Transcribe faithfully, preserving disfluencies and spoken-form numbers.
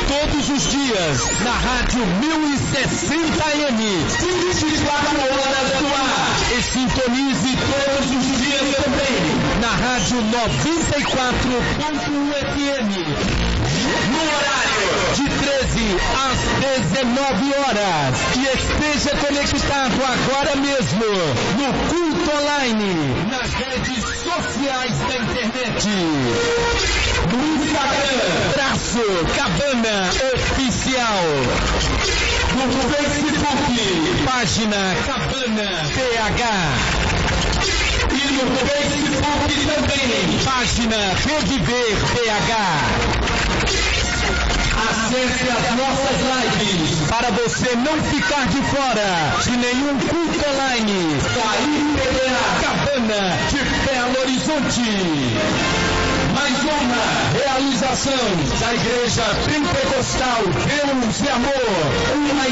todos os dias, na Rádio mil e sessenta M, vinte e quatro horas no ar. E sintonize todos os dias também, na Rádio noventa e quatro ponto um F M, no horário de treze às dezenove horas. E esteja conectado agora mesmo no Culto Online, nas redes sociais da internet. No Instagram, traço Cabana Oficial. No Facebook, página Cabana P H. E no Facebook também, página Reviver P H. Acesse as nossas lives para você não ficar de fora de nenhum culto online da I P B A Cabana de Belo Horizonte. Mais uma realização da Igreja Pentecostal Deus e Amor. Uma